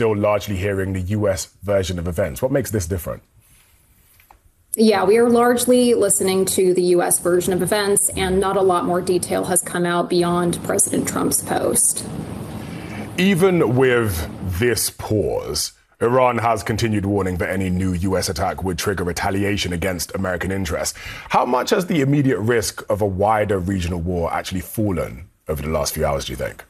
still largely hearing the US version of events. What makes this different? Yeah, we are largely listening to the U.S. version of events, and not a lot more detail has come out beyond President Trump's post. Even with this pause, Iran has continued warning that any new U.S. attack would trigger retaliation against American interests. How much has the immediate risk of a wider regional war actually fallen over the last few hours, do you think?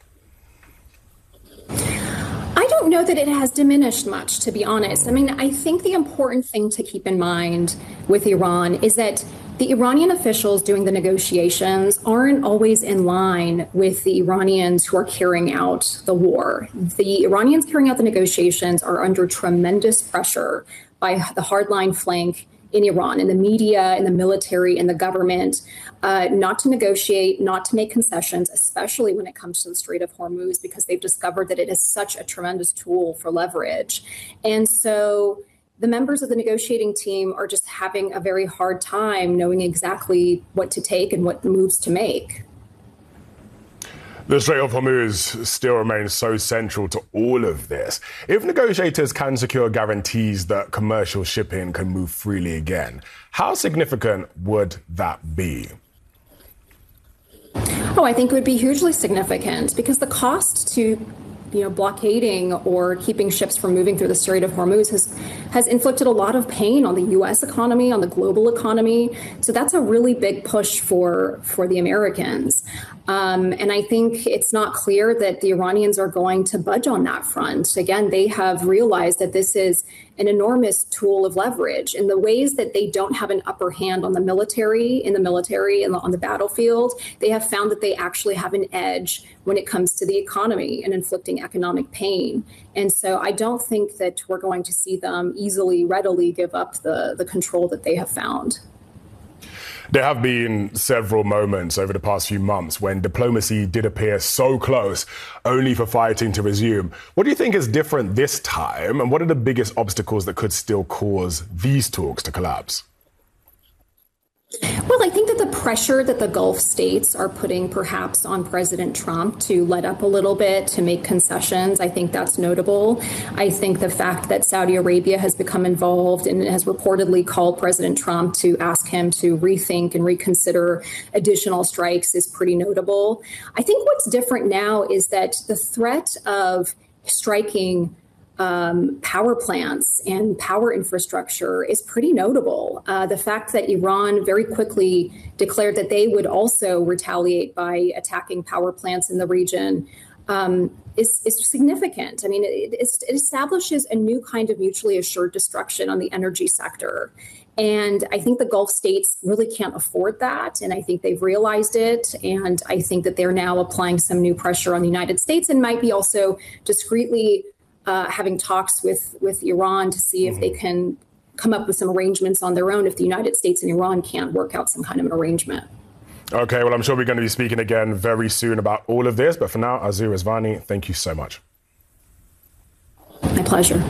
I don't know that it has diminished much, to be honest. I mean, I think the important thing to keep in mind with Iran is that the Iranian officials doing the negotiations aren't always in line with the Iranians who are carrying out the war. The Iranians carrying out the negotiations are under tremendous pressure by the hardline flank in Iran, in the media, in the military, in the government, not to negotiate, not to make concessions, especially when it comes to the Strait of Hormuz, because they've discovered that it is such a tremendous tool for leverage. And so the members of the negotiating team are just having a very hard time knowing exactly what to take and what moves to make. The Strait of Hormuz still remains so central to all of this. If negotiators can secure guarantees that commercial shipping can move freely again, how significant would that be? Oh, I think it would be hugely significant, because the cost to blockading or keeping ships from moving through the Strait of Hormuz has inflicted a lot of pain on the U.S. economy, on the global economy. So that's a really big push for the Americans. And I think it's not clear that the Iranians are going to budge on that front. Again, they have realized that this is an enormous tool of leverage in the ways that they don't have an upper hand on the military, and on the battlefield. They have found that they actually have an edge when it comes to the economy and inflicting economic pain. And so I don't think that we're going to see them readily give up the control that they have found. There have been several moments over the past few months when diplomacy did appear so close, only for fighting to resume. What do you think is different this time, and what are the biggest obstacles that could still cause these talks to collapse? Well, I think that the pressure that the Gulf states are putting perhaps on President Trump to let up a little bit, to make concessions, I think that's notable. I think the fact that Saudi Arabia has become involved and has reportedly called President Trump to ask him to rethink and reconsider additional strikes is pretty notable. I think what's different now is that the threat of striking power plants and power infrastructure is pretty notable. The fact that Iran very quickly declared that they would also retaliate by attacking power plants in the region is significant. I mean, it establishes a new kind of mutually assured destruction on the energy sector. And I think the Gulf states really can't afford that. And I think they've realized it. And I think that they're now applying some new pressure on the United States, and might be also discreetly having talks with Iran to see if they can come up with some arrangements on their own if the United States and Iran can't work out some kind of an arrangement. Okay, well, I'm sure we're going to be speaking again very soon about all of this. But for now, Azur Rezvani, thank you so much. My pleasure.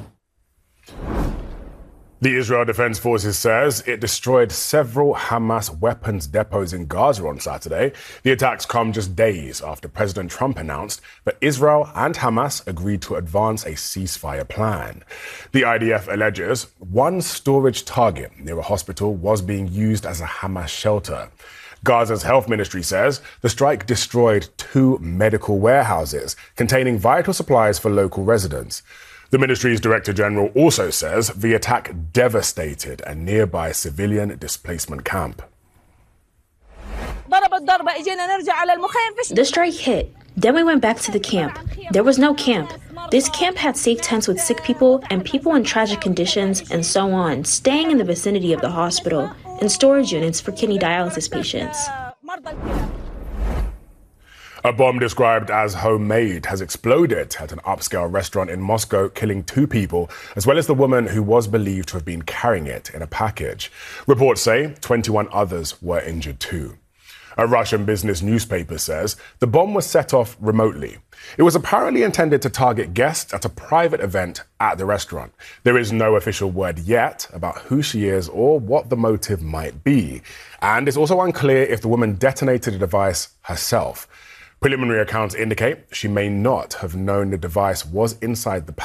The Israel Defense Forces says it destroyed several Hamas weapons depots in Gaza on Saturday. The attacks come just days after President Trump announced that Israel and Hamas agreed to advance a ceasefire plan. The IDF alleges one storage target near a hospital was being used as a Hamas shelter. Gaza's health ministry says the strike destroyed 2 medical warehouses containing vital supplies for local residents. The ministry's Director General also says the attack devastated a nearby civilian displacement camp. The strike hit. Then we went back to the camp. There was no camp. This camp had safe tents with sick people and people in tragic conditions and so on, staying in the vicinity of the hospital, and storage units for kidney dialysis patients. A bomb described as homemade has exploded at an upscale restaurant in Moscow, killing 2 people, as well as the woman who was believed to have been carrying it in a package. Reports say 21 others were injured too. A Russian business newspaper says the bomb was set off remotely. It was apparently intended to target guests at a private event at the restaurant. There is no official word yet about who she is or what the motive might be. And it's also unclear if the woman detonated the device herself. Preliminary accounts indicate she may not have known the device was inside the